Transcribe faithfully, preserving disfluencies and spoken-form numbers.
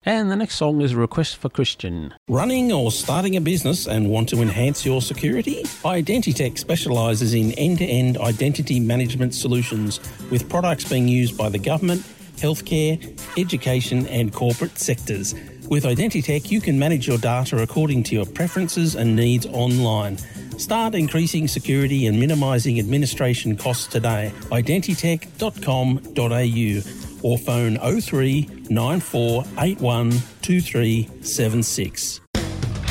And the next song is a request for Christian. Running or starting a business and want to enhance your security? Identitech specialises in end-to-end identity management solutions with products being used by the government, healthcare, education and corporate sectors. With Identitech, you can manage your data according to your preferences and needs online. Start increasing security and minimising administration costs today. identitech dot com dot a u or phone oh three nine four eight one two three seven six.